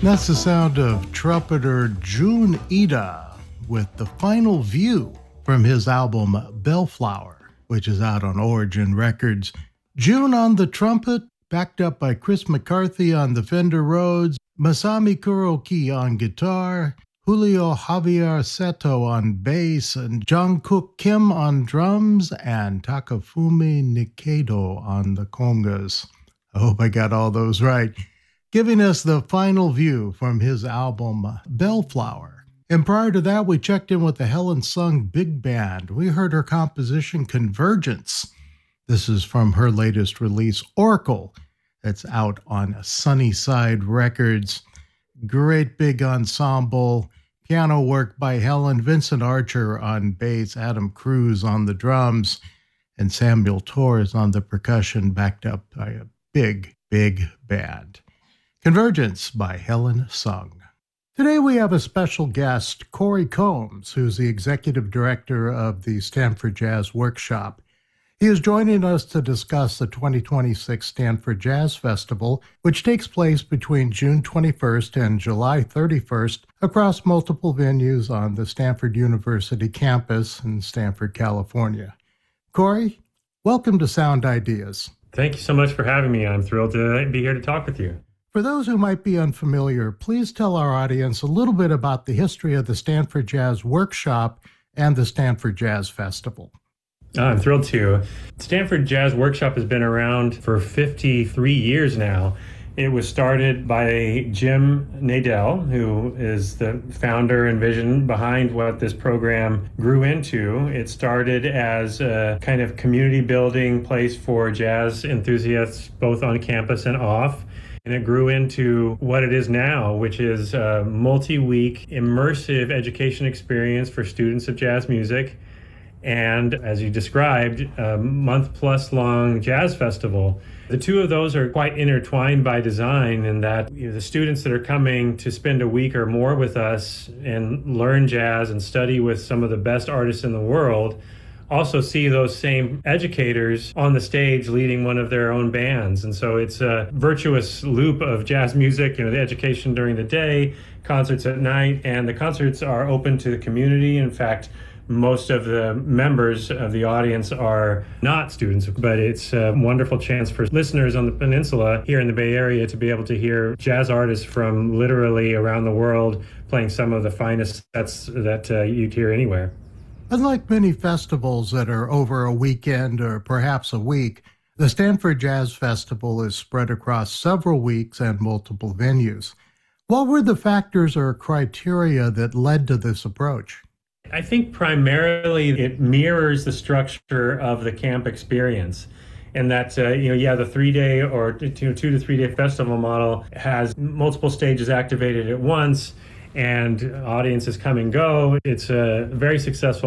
That's the sound of trumpeter Jun Ida with The Final View from his album Bellflower, which is out on Origin Records. Jun on the trumpet, backed up by Chris McCarthy on the Fender Rhodes, Masami Kuroki on guitar, Julio Javier Seto on bass, and Jungkook Kim on drums, and Takafumi Nikado on the congas. I hope I got all those right. Giving us The Final View from his album Bellflower. And prior to that, we checked in with the Helen Sung Big Band. We heard her composition Convergence. This is from her latest release, Oracle. That's out on Sunnyside Records. Great big ensemble. Piano work by Helen, Vincent Archer on bass, Adam Cruz on the drums, and Samuel Torres on the percussion, backed up by a big, big band. Convergence by Helen Sung. Today we have a special guest, Corey Combs, who's the executive director of the Stanford Jazz Workshop. He is joining us to discuss the 2026 Stanford Jazz Festival, which takes place between June 21st and July 31st across multiple venues on the Stanford University campus in Stanford, California. Corey, welcome to Sound Ideas. Thank you so much for having me. I'm thrilled to be here to talk with you. For those who might be unfamiliar, please tell our audience a little bit about the history of the Stanford Jazz Workshop and the Stanford Jazz Festival. I'm thrilled to. Stanford Jazz Workshop has been around for 53 years now. It was started by Jim Nadell, who is the founder and vision behind what this program grew into. It started as a kind of community building place for jazz enthusiasts, both on campus and off. And it grew into what it is now, which is a multi-week immersive education experience for students of jazz music. And as you described, a month-plus long jazz festival. The two of those are quite intertwined by design in that the students that are coming to spend a week or more with us and learn jazz and study with some of the best artists in the world also see those same educators on the stage leading one of their own bands. And so it's a virtuous loop of jazz music, the education during the day, concerts at night, and the concerts are open to the community. In fact, most of the members of the audience are not students, but it's a wonderful chance for listeners on the peninsula here in the Bay Area to be able to hear jazz artists from literally around the world playing some of the finest sets that you'd hear anywhere. Unlike many festivals that are over a weekend or perhaps a week, the Stanford Jazz Festival is spread across several weeks and multiple venues. What were the factors or criteria that led to this approach? I think primarily it mirrors the structure of the camp experience. And that, the 3-day or 2 to 3 day festival model has multiple stages activated at once, and audiences come and go. It's a very successful